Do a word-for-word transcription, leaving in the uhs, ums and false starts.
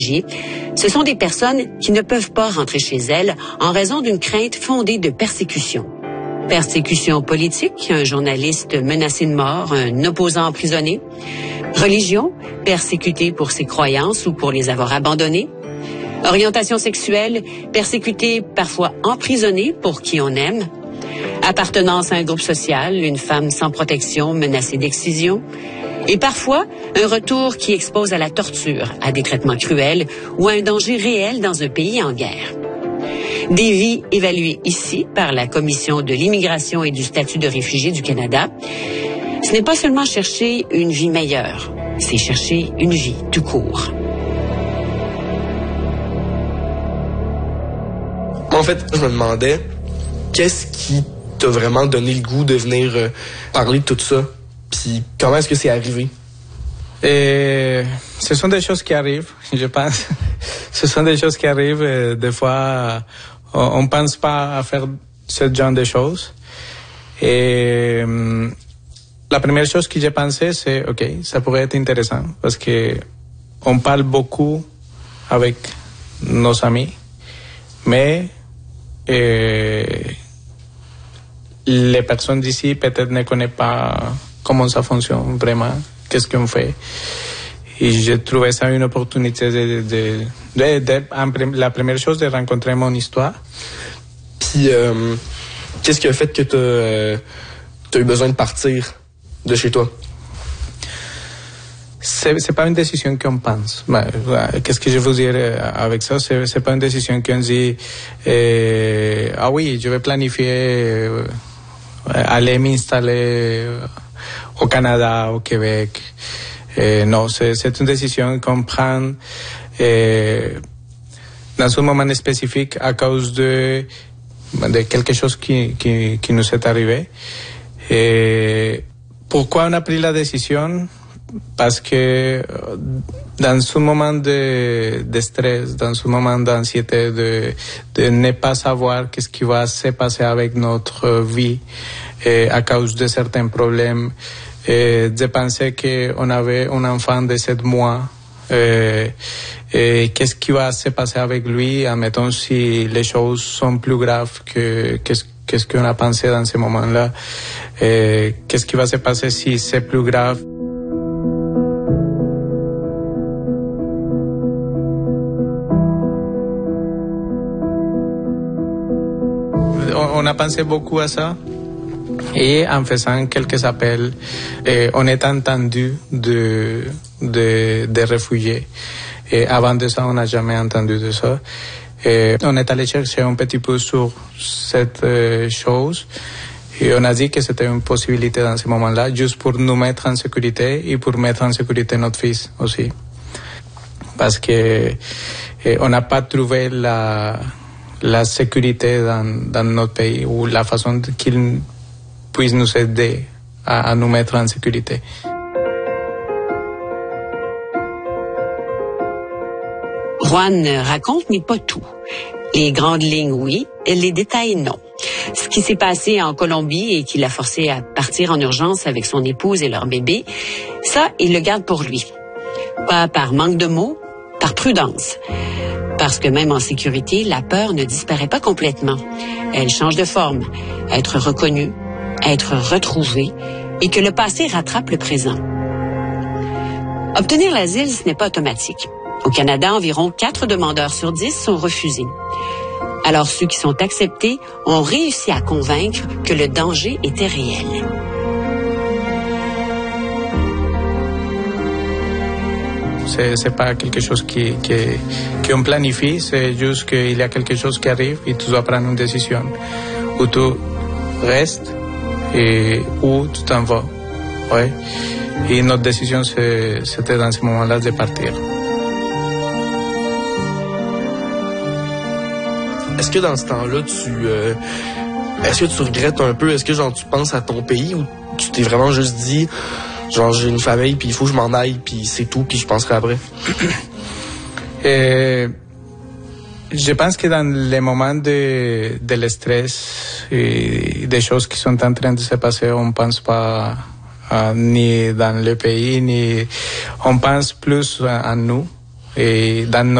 Ce sont des personnes qui ne peuvent pas rentrer chez elles en raison d'une crainte fondée de persécution. Persécution politique, un journaliste menacé de mort, un opposant emprisonné. Religion, persécuté pour ses croyances ou pour les avoir abandonnées. Orientation sexuelle, persécuté, parfois emprisonné pour qui on aime. Appartenance à un groupe social, une femme sans protection menacée d'excision. Et parfois, un retour qui expose à la torture, à des traitements cruels ou à un danger réel dans un pays en guerre. Des vies évaluées ici par la Commission de l'immigration et du statut de réfugié du Canada. Ce n'est pas seulement chercher une vie meilleure, c'est chercher une vie tout court. En fait, je me demandais, qu'est-ce qui t'a vraiment donné le goût de venir euh, parler de tout ça? Puis comment est-ce que c'est arrivé? Et ce sont des choses qui arrivent, je pense. Ce sont des choses qui arrivent. Et des fois, on ne pense pas à faire ce genre de choses. Et la première chose que j'ai pensé, c'est, OK, ça pourrait être intéressant parce que on parle beaucoup avec nos amis, mais et, les personnes d'ici peut-être ne connaissent pas comment ça fonctionne vraiment, qu'est-ce qu'on fait. Et j'ai trouvé ça une opportunité de, de, de, de, de la première chose, de rencontrer mon histoire. Puis, euh, qu'est-ce qui a fait que tu euh, as eu besoin de partir de chez toi? C'est, c'est pas une décision qu'on pense. Ben, qu'est-ce que je veux dire avec ça? C'est, c'est pas une décision qu'on dit, euh, ah oui, je vais planifier euh, aller m'installer au Canada, au Québec. Euh, non, c'est, c'est une décision qu'on prend euh, dans un moment spécifique à cause de, de quelque chose qui, qui, qui nous est arrivé. Et pourquoi on a pris la décision? Parce que dans ce moment de, de stress, dans ce moment d'anxiété, de, de ne pas savoir qu'est-ce qui va se passer avec notre vie et à cause de certains problèmes, et de penser qu'on avait un enfant de sept mois, et, et qu'est-ce qui va se passer avec lui, admettons si les choses sont plus graves que qu'est-ce, qu'est-ce qu'on a pensé dans ce moment-là, et qu'est-ce qui va se passer si c'est plus grave. On a pensé beaucoup à ça et en faisant quelques appels, et on est entendu de, de, de réfugiés. Et avant de ça, on n'a jamais entendu de ça. Et on est allé chercher un petit peu sur cette euh, chose et on a dit que c'était une possibilité dans ce moment-là, juste pour nous mettre en sécurité et pour mettre en sécurité notre fils aussi. Parce que eh, on n'a pas trouvé la... la sécurité dans, dans notre pays ou la façon qu'ils puissent nous aider à, à nous mettre en sécurité. Juan raconte, mais pas tout. Les grandes lignes, oui, et les détails, non. Ce qui s'est passé en Colombie et qui l'a forcé à partir en urgence avec son épouse et leur bébé, ça, il le garde pour lui. Pas par manque de mots, par prudence. Parce que même en sécurité, la peur ne disparaît pas complètement. Elle change de forme, être reconnue, être retrouvée, et que le passé rattrape le présent. Obtenir l'asile, ce n'est pas automatique. Au Canada, environ quatre demandeurs sur dix sont refusés. Alors ceux qui sont acceptés ont réussi à convaincre que le danger était réel. C'est, c'est pas quelque chose qui, qui, qu'on planifie, c'est juste qu'il y a quelque chose qui arrive et tu dois prendre une décision. Ou tu restes et ou tu t'en vas. Ouais. Et notre décision, c'est, c'était dans ce moment-là de partir. Est-ce que dans ce temps-là, tu, euh, est-ce que tu regrettes un peu? Est-ce que genre tu penses à ton pays ou tu t'es vraiment juste dit... genre, j'ai une famille, puis il faut que je m'en aille, puis c'est tout, puis je penserai après. Et je pense que dans les moments de, de le stress et des choses qui sont en train de se passer, on ne pense pas à, ni dans le pays, ni on pense plus à, à nous. et dans